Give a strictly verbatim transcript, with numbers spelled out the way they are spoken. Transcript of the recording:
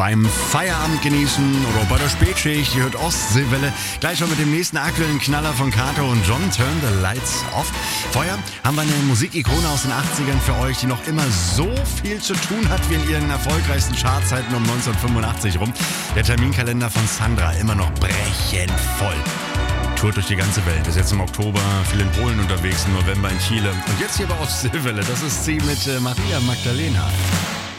beim Feierabend genießen oder bei der Spätschicht. Ihr hört Ostseewelle. Gleich schon mit dem nächsten aktuellen Knaller von Kato und John, Turn the Lights Off. Vorher haben wir eine Musikikone aus den achtzigern für euch, die noch immer so viel zu tun hat wie in ihren erfolgreichsten Chartzeiten um neunzehnhundertfünfundachtzig rum. Der Terminkalender von Sandra immer noch brechend voll. Tourt durch die ganze Welt, ist jetzt im Oktober viel in Polen unterwegs, im November in Chile. Und jetzt hier bei Ostseewelle, das ist sie mit äh, Maria Magdalena.